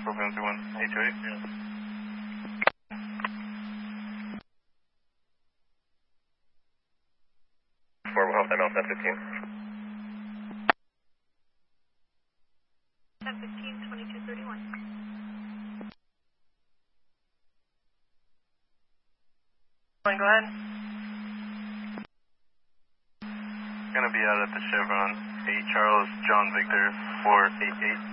program 31828. Yeah. 4, we'll help them out, 1015. 1015, 2231. Go ahead. Gonna be out at the Chevron, 8 Charles John Victor 488.